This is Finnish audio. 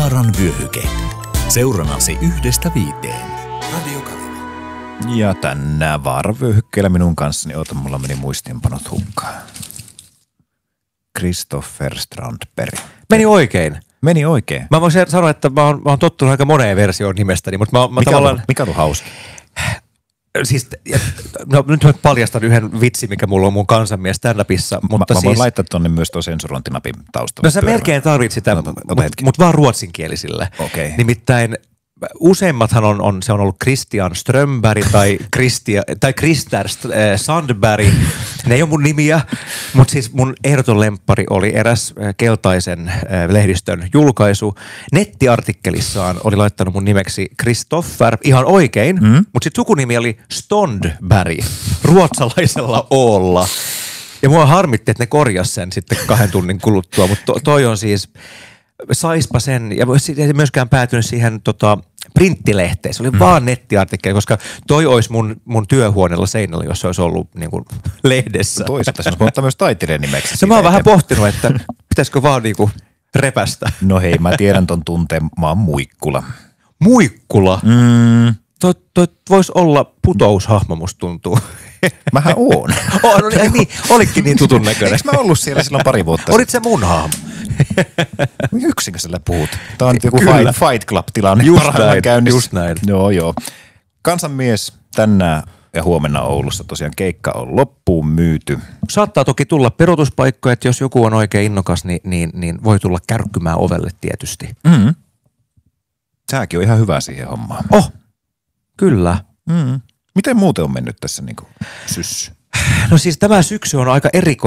Vaaran vyöhyke. Seurannasi 1-5. Radio Kaleva. Ja tänään Vaaran-vyöhykkeellä minun kanssani, mulla meni muistiinpanot hukkaan. Christopher Strandberg. Meni oikein. Meni oikein. Mä voisin sanoa, että mä oon tottunut aika moneen versioon nimestäni, mutta mikä on hauska? Siis, no nyt mä paljastan yhden vitsin, mikä mulla on mun kansanmies stand-upissa. Mutta mä voin laittaa tonne myös tuon sensurointinapin taustalla. No sä melkein tarvit sitä, mutta vaan ruotsinkielisille. Okay. Nimittäin useimmathan se on ollut Christian Strömberg tai Christer Sandberg. Ne ei ole mun nimiä, mutta siis mun ehdoton lemppari oli eräs keltaisen lehdistön julkaisu. Nettiartikkelissaan oli laittanut mun nimeksi Christopher, ihan oikein, mutta sitten sukunimi oli Stondberg, ruotsalaisella oolla. Ja mua harmitti, että ne korjasi sen sitten 2 tunnin kuluttua, mutta toi on siis, saispa sen, ja ei myöskään päätynyt siihen printtilehteen. Se oli vaan nettiartikkeli, koska toi olisi mun työhuoneella seinällä, jos se olisi ollut niin kuin lehdessä. Toisaalta se on myös taiteilijan nimeksi. No mä oon vähän pohtinut, että pitäisikö vaan niinku repästä. No hei, mä tiedän ton tunteen, mä oon Muikkula. Muikkula? Toi voisi olla putoushahmo, musta tuntuu. Mähän oon. No niin, olitkin niin tutun näköinen. Eikö mä ollut siellä silloin pari vuotta sitten? Olit se mun hahmo? Yksinkäisellä puhut. Tää on joku Fight Club-tilanne parhaillaan käynnissä. Just näin. Joo. Kansanmies tänään ja huomenna Oulussa tosiaan keikka on loppuun myyty. Saattaa toki tulla peruutuspaikkoja, että jos joku on oikein innokas, niin voi tulla kärkkymään ovelle tietysti. Säkin on ihan hyvä siihen hommaan. Kyllä. Miten muuten on mennyt tässä niinku syssy? No siis tämä syksy on aika erikoinen.